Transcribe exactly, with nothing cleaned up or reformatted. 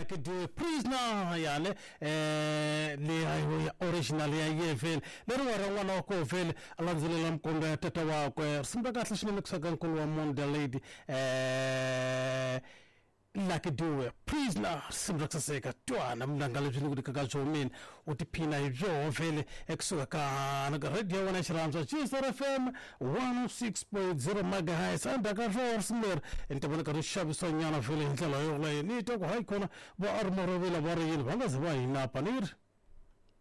like do prisoner yani eh le original ya yevel le ro wana ko vel alanzile lamkonda tata wa ko simba kahle shine kusaga nkulu wa monde lady eh like do prisoner simba kuseka twana mndangalo zwini kakazo min utiphina ivyo vele ekusuka kana ka radio wana shiramza Chisar F M one oh six point zero megahertz anda ka ro smir entabona ka shabiso nyana vele ndlela yo le ni to ko haikona ba armoro vele bari yin banga zwa ina panir